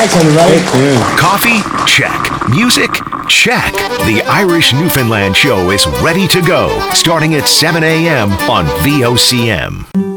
Thanks, everybody. Coffee? Check. Music? Check. The Irish Newfoundland Show is ready to go, starting at 7 a.m. on VOCM.